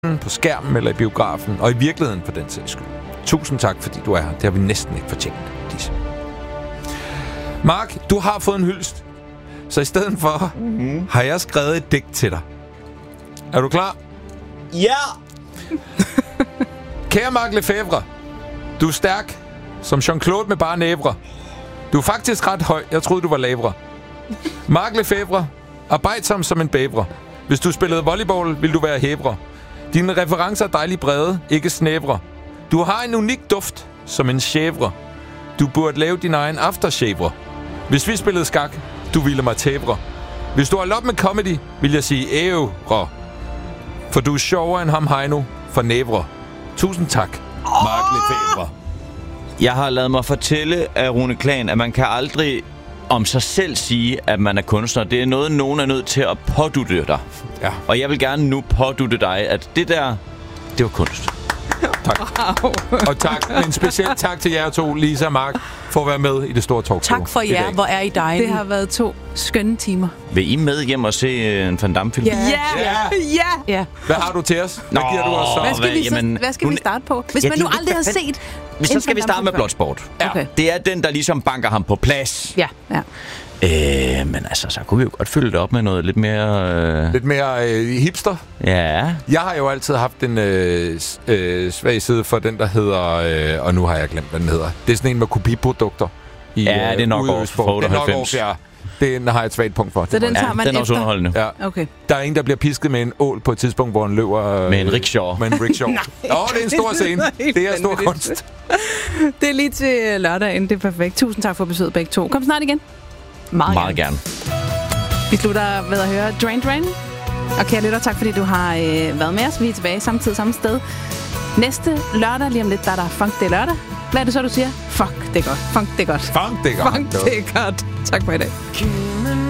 på skærmen eller i biografen, og i virkeligheden for den sags skyld. Tusind tak, fordi du er her. Det har vi næsten ikke fortjent, Lise. Mark, du har fået en hyldest. Så i stedet for har jeg skrevet et digt til dig. Er du klar? Ja! Kære Mark Lefebvre, du er stærk som Jean-Claude med bare nævre. Du er faktisk ret høj. Jeg troede, du var lavere. Mark Lefebvre, arbejdsom som en bævre. Hvis du spillede volleyball, vil du være hævre. Dine referencer er dejligt brede, ikke snævre. Du har en unik duft som en chèvre. Du burde lave din egen aftershave. Hvis vi spillede skak, du ville mig tævre. Hvis du har op med comedy, vil jeg sige ævre. For du er sjovere end ham Heino for nævre. Tusind tak, Mark Lefebvre. Jeg har ladet mig fortælle af Rune Klan, at man kan aldrig om sig selv sige, at man er kunstner. Det er noget, nogen er nødt til at pådutte dig. Ja. Og jeg vil gerne nu pådutte dig, at det der, det var kunst. Tak. Wow. Og tak. En speciel tak til jer to, Lisa og Mark, for at være med i det store talkshow. Tak for jer. Hvor er I dejlige. Det har været 2 skønne timer. Vil I med hjem og se en Van Damme-film? Ja. Hvad har du til os? Hvad giver du os så? Hvad skal vi starte på? Hvis man nu aldrig har set... Så skal vi starte med Bloodsport. Okay. Det er den, der ligesom banker ham på plads. Ja. Men altså, så kunne vi jo godt fylde det op med noget lidt mere... Lidt mere hipster? Ja. Jeg har jo altid haft en svag side for den, der hedder... og nu har jeg glemt, hvad den hedder. Det er sådan en med kopiprodukter. Det er nok off for 98. Ja. Den har jeg et svagt punkt for. Så den tager man den er også underholdende. Ja. Okay. Der er en, der bliver pisket med en ål på et tidspunkt, hvor han løber... med en rickshaw. Med en rickshaw. Det er en stor scene. Det er stor kunst. Det er lige til lørdagen. Det er perfekt. Tusind tak for besøget begge to. Kom snart igen. Meget gerne. Vi slutter ved at høre Drain Drain. Og kære lytter, tak fordi du har været med os. Vi er tilbage samtidig samme sted. Næste lørdag, lige om lidt, der er Funk det lørdag. Hvad er det så, du siger? Fuck, det er godt. Funk, det er godt. Funk, det er godt. Funk, det er godt. Tak for i dag.